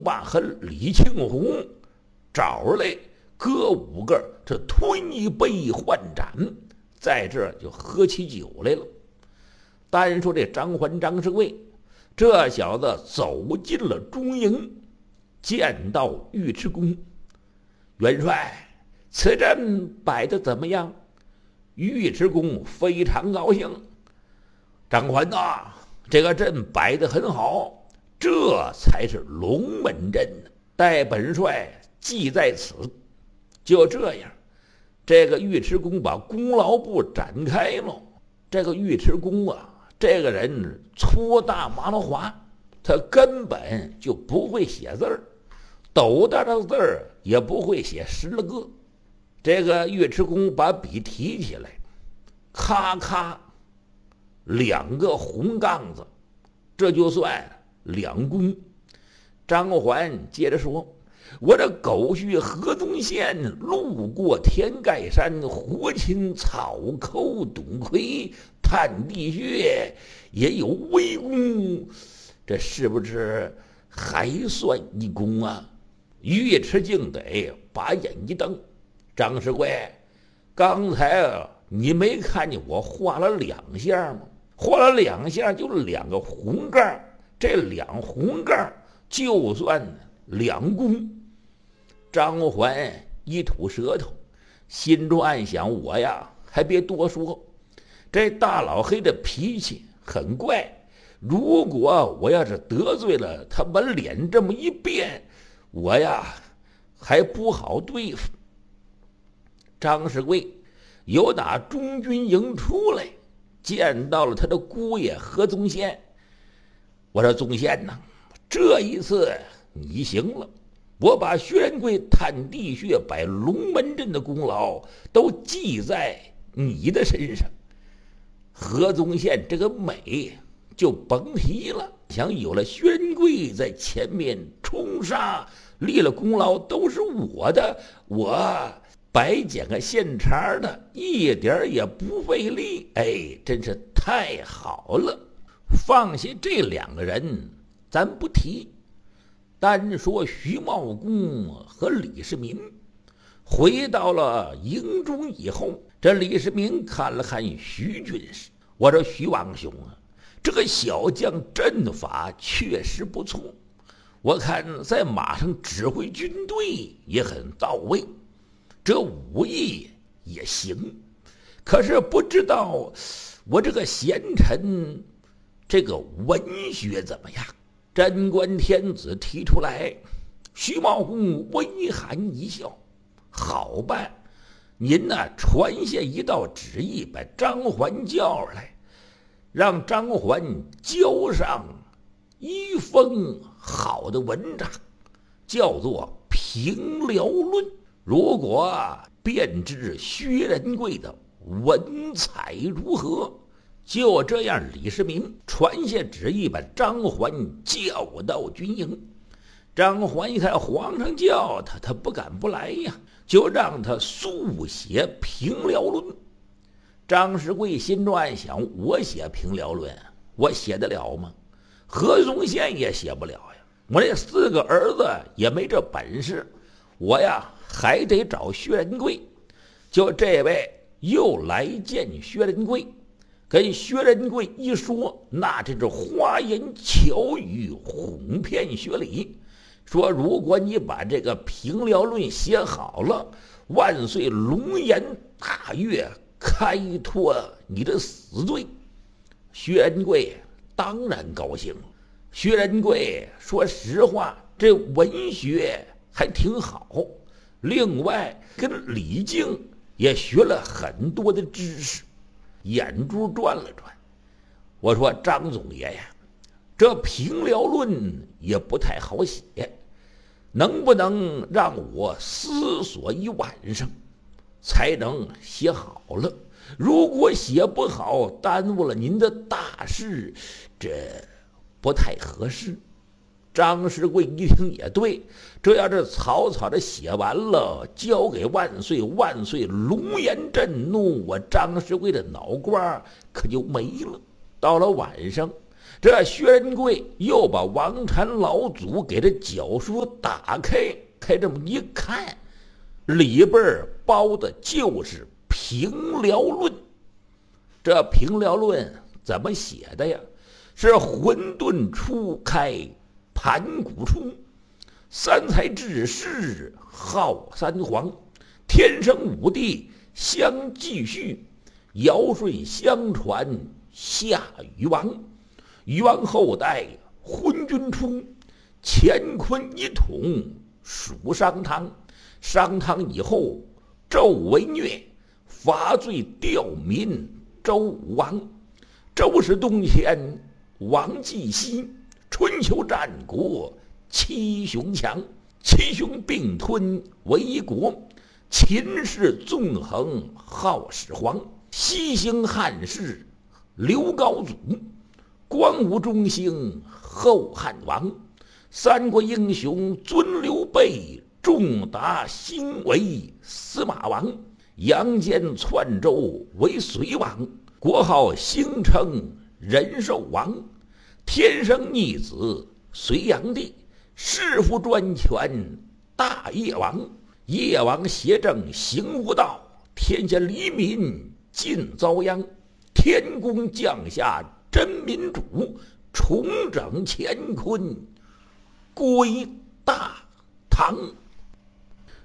把和李庆红找来，哥5个这推一杯换盏，在这儿就喝起酒来了。单说这张环张世贵，这小子走进了中营，见到尉迟恭，元帅，此阵摆得怎么样？尉迟恭非常高兴。张环呐，这个阵摆得很好，这才是龙门阵，待本帅记在此。就这样，这个尉迟恭把功劳簿展开了。这个尉迟恭啊，这个人粗大麻了滑，他根本就不会写字儿，斗大的字儿也不会写10了个。这个尉迟恭把笔提起来，咔咔2个红杠子，这就算2功。张环接着说，我这狗婿何宗宪路过天盖山，活擒草寇董魁，探地穴，也有微功，这是不是还算一功啊？尉迟敬德把眼一瞪，张世贵，刚才你没看见我画了2下吗？画了2下就2个红杠，这2红杠就算2功。张环一吐舌头，心中暗想，我呀还别多说，这大老黑的脾气很怪，如果我要是得罪了他，把脸这么一变，我呀还不好对付。张世贵由打中军营出来，见到了他的姑爷何宗宪。我说宗宪呐，这一次你行了，我把薛仁贵探地穴摆龙门阵的功劳都记在你的身上。何宗宪这个美就甭提了，想有了薛仁贵在前面冲杀，立了功劳都是我的，我白捡个现茬的，一点也不费力。哎，真是太好了。放下这2个人咱不提，单说徐茂公和李世民。回到了营中以后，这李世民看了看徐军师，我说徐王兄啊，这个小将阵法确实不错，我看在马上指挥军队也很到位，这武艺也行，可是不知道我这个贤臣这个文学怎么样？贞观天子提出来，徐茂公微含一笑，好办，您呢传下一道旨意，把张环叫来，让张环交上一封好的文章，叫做《平辽论》。如果便知薛仁贵的文采如何。就这样，李世民传下旨意，把张环叫到军营。张环一看皇上叫他，他不敢不来呀，就让他速写《平辽论》。张世贵心中暗想，我写《平辽论》，我写得了吗？何宗宪也写不了呀，我这4个儿子也没这本事，我呀还得找薛仁贵。就这位又来见薛仁贵，跟薛仁贵一说，那真是花言巧语，哄骗薛礼，说如果你把这个《平辽论》写好了，万岁龙颜大悦，开脱你的死罪。薛仁贵当然高兴了。薛仁贵说实话，这文学还挺好，另外跟李靖也学了很多的知识。眼珠转了转，我说张总爷呀，这《平辽论》也不太好写，能不能让我思索一晚上才能写好了？如果写不好，耽误了您的大事，这不太合适。张世贵一听也对，这要是草草的写完了，交给万岁，万岁龙颜震怒，我张世贵的脑瓜可就没了。到了晚上， 这薛仁贵又把王禅老祖给这脚书打开，这么一看，里边包的就是平辽论。这平辽论怎么写的呀？是混沌初开，盘古出，三才治世号三皇，天生五帝相继续，尧舜相传夏禹王，禹王后代昏君出，乾坤一统属商汤，商汤以后纣为虐，伐罪吊民周武王，周是东迁，王继西，春秋战国七雄强，七雄并吞为一国，秦氏纵横号始皇，西兴汉室刘高祖，光武中兴后汉王，三国英雄尊刘备，仲达兴为司马王，杨坚篡周为隋王，国号兴称仁寿王，天生逆子隋炀帝，弑父专权大业王，业王邪正行无道，天下黎民尽遭殃，天公降下真民主，重整乾坤归大唐。